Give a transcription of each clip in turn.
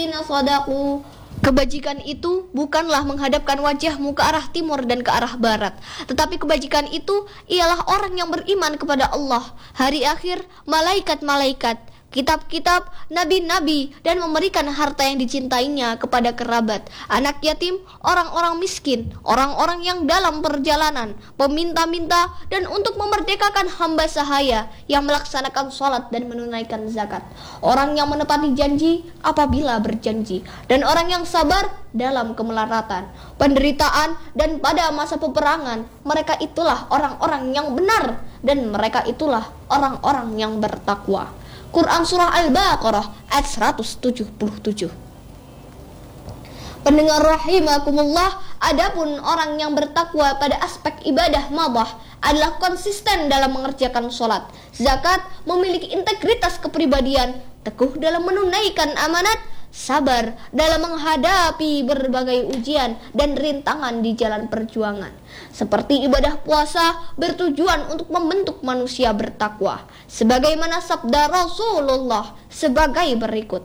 Sadaku. Kebajikan itu bukanlah menghadapkan wajahmu ke arah timur dan ke arah barat, tetapi kebajikan itu ialah orang yang beriman kepada Allah, hari akhir, malaikat-malaikat, kitab-kitab, nabi-nabi, dan memberikan harta yang dicintainya kepada kerabat, anak yatim, orang-orang miskin, orang-orang yang dalam perjalanan, peminta-minta, dan untuk memerdekakan hamba sahaya yang melaksanakan sholat dan menunaikan zakat, orang yang menepati janji apabila berjanji, dan orang yang sabar dalam kemelaratan, penderitaan, dan pada masa peperangan. Mereka itulah orang-orang yang benar, dan mereka itulah orang-orang yang bertakwa. Quran Surah Al-Baqarah ayat 177. Pendengar rahimakumullah, adapun orang yang bertakwa pada aspek ibadah madah adalah konsisten dalam mengerjakan sholat, zakat, memiliki integritas kepribadian, teguh dalam menunaikan amanat, sabar dalam menghadapi berbagai ujian dan rintangan di jalan perjuangan. Seperti ibadah puasa bertujuan untuk membentuk manusia bertakwa, sebagaimana sabda Rasulullah sebagai berikut: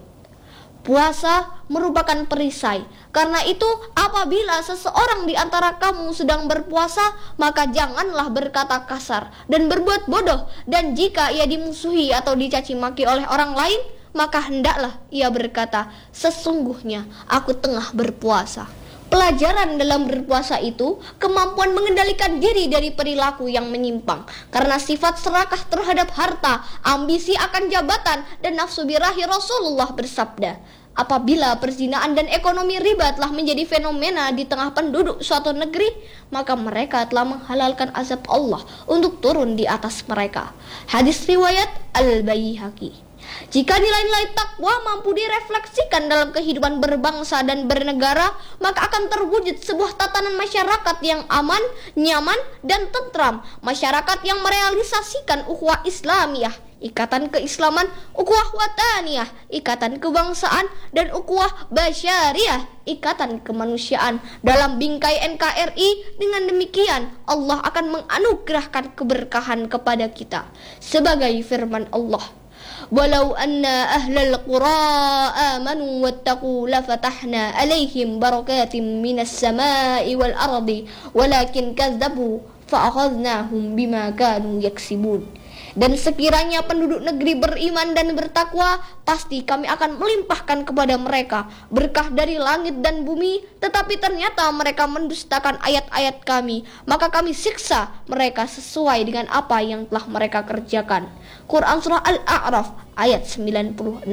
puasa merupakan perisai. Karena itu, apabila seseorang di antara kamu sedang berpuasa, maka janganlah berkata kasar dan berbuat bodoh. Dan jika ia dimusuhi atau dicaci maki oleh orang lain, maka hendaklah ia berkata, sesungguhnya aku tengah berpuasa. Pelajaran dalam berpuasa itu kemampuan mengendalikan diri dari perilaku yang menyimpang, karena sifat serakah terhadap harta, ambisi akan jabatan, dan nafsu birahi. Rasulullah bersabda, apabila perzinaan dan ekonomi riba telah menjadi fenomena di tengah penduduk suatu negeri, maka mereka telah menghalalkan azab Allah untuk turun di atas mereka. Hadis riwayat Al-Baihaqi. Jika nilai-nilai takwa mampu direfleksikan dalam kehidupan berbangsa dan bernegara, maka akan terwujud sebuah tatanan masyarakat yang aman, nyaman, dan tentram. Masyarakat yang merealisasikan ukhuwah Islamiyah, ikatan keislaman, ukhuwah wataniyah, ikatan kebangsaan, dan ukhuwah basyariah, ikatan kemanusiaan dalam bingkai NKRI. Dengan demikian, Allah akan menganugerahkan keberkahan kepada kita. Sebagai firman Allah, walau anna ahlal qura amanu wattaqu lafatahna alaihim barakatim minas samai wal ardi walakin kadzabu fa'akhadnahum bima kanu yaksibun. Dan sekiranya penduduk negeri beriman dan bertakwa, pasti kami akan melimpahkan kepada mereka berkah dari langit dan bumi. Tetapi ternyata mereka mendustakan ayat-ayat kami, maka kami siksa mereka sesuai dengan apa yang telah mereka kerjakan. Quran Surah Al-A'raf ayat 96.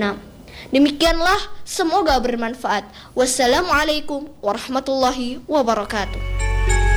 Demikianlah, semoga bermanfaat. Wassalamualaikum warahmatullahi wabarakatuh.